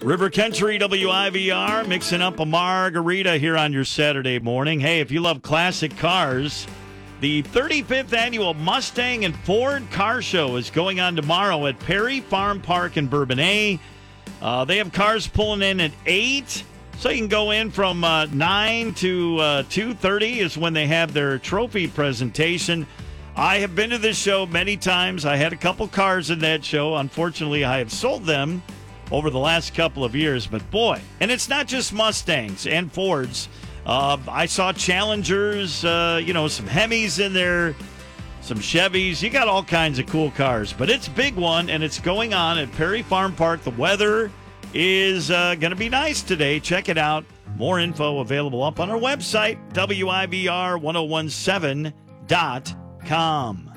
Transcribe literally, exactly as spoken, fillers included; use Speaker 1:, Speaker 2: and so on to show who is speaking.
Speaker 1: River Country W I V R, mixing up a margarita here on your Saturday morning. Hey, if you love classic cars, the thirty-fifth Annual Mustang and Ford Car Show is going on tomorrow at Perry Farm Park in Bourbonnais. Uh, they have cars pulling in at eight, so you can go in from uh, nine to uh, two thirty is when they have their trophy presentation. I have been to this show many times. I had a couple cars in that show. Unfortunately, I have sold them over the last couple of years, but boy, and it's not just Mustangs and Fords. Uh, I saw Challengers, uh, you know, some Hemis in there, some Chevys. You got all kinds of cool cars, but it's a big one, and it's going on at Perry Farm Park. The weather is uh, going to be nice today. Check it out. More info available up on our website, W I V R ten seventeen dot com.